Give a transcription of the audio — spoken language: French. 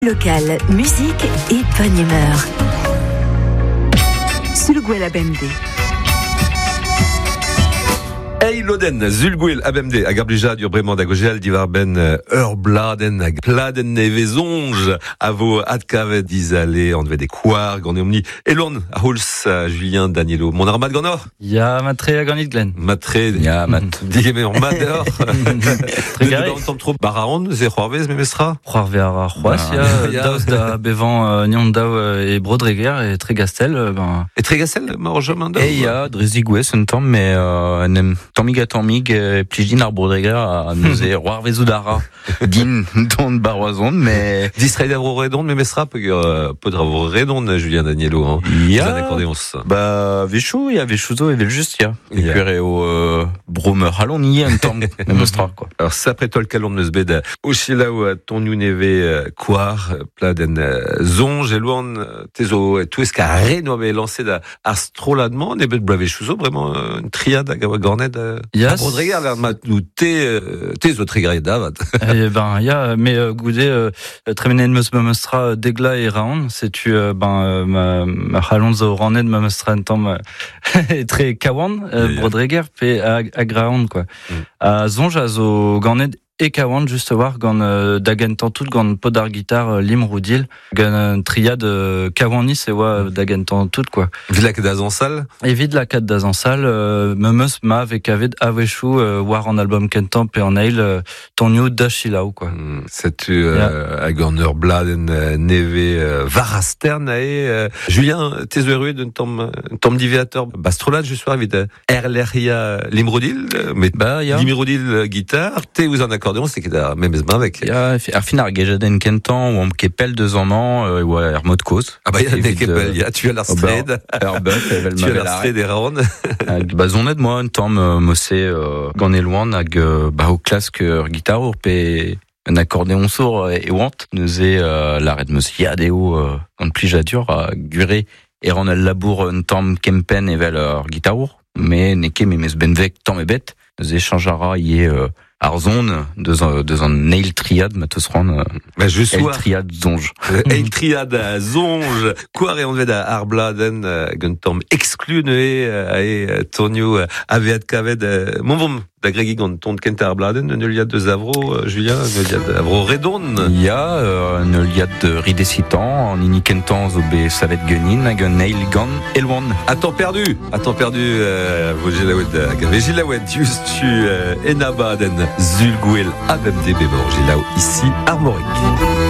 Local, musique et bonne humeur. Zulgouel Abemde. Hey Loden, Zulgouel Abemde, a gablija dur bremañ da gojel divar ben bladen hag pladen nevezonj a vo adkavet dizale an devait des kouar gant omni elon a hols Julien Danielo. Mon armad gant or? Ya matre a ganit Glenn. Matre, Ya mat. digeme an mador. Très garé. De tam trop baraon, ze c'hoarvez me mestra? C'hoarve a c'hoaz, ya daouz da bevan nion daou e Brodreger et Tregastel, ben... Et Tregastel, marjom an da? Ya, drezig gwez un tamm, mais nem tammig a tammig plijin ar Brodreger a neuze c'hoarvezout ara din don baroazon, mais... Distrait avro redon, me mestra, peut avro redon, Julien Danielo, hein. Ya, Zan accordéons. ba, vechou, ya vechouzo evel just, ya. Ya. E kuere o bromer halon ni un tamm, me mestra, quoi. Alors, ça après toi le calon neus bed aussi là où ton you neve quar pladen zonge et loin tezo tout ce qu'a rénové lancé da astroladement ne bet blave chouzo vraiment une triade à gorned Yes. Rodriguez vers nous tezo trigré davat. Eh ben, ya, mais goudé, tremenen meus mamestra degla et raon, c'est tu, ma halon zo ranet mamestra un tamm très kawan, Brodreger, pe ag raon, quoi. A zonj a zo ganet e kawan juste war gant dagentan tout gant pod ar guitar lim roudil gant triade kawani se oa dagentan tout, quoi. Villac d'Azansal. Evit la kat d'azansal memeus ma ve kavet avechou war an album kentan pe an eil tonio da chilaou, quoi. C'est tu à gorner bladen neve varastern et Julien tezo erue d'un tom diviateur bastrolade juste war vid erleria limrodil mais Ba, ya. limrodil guitare te vous en accordéon c'est qu'il a même esbin avec. Ya, ar fin ar gejaden kentan, oam ket pel deus an an, oa ar mod koz. Ah bah, il y a des Evit, kepel, tu as la stred. Ar buff, evel Tu as mavel la ar stred et ronde. Ba zonet moi un tamm mosse gant e loan hag ba o klask ur gitarour pe un accordéon sourd e oant neuze l'arret meus yadeo gant plijadur a gure e ran al labour un tamm kempen evel ur gitarour mais neke me mes benvek tamm ebet neuze chanjara ie ar zon deus an nail triad ma teus ran Bah, je el sois. triad zonj. El triad a zonge. Quoi et on devait à Arbladen, guntom exclu et Tonio aviat kavet mon vom d'agrégé gant ton kent Arbladen ne liad de Zavro Julien ne liad de Zavro redon. Ya, ne liad de ridesitan, an ini kentan zo be savet genin hag un nail gant elwan. À temps perdu, Vogelaoued, juste tu Enabaden Zulgouel Abemde Bébor, ici Armorique.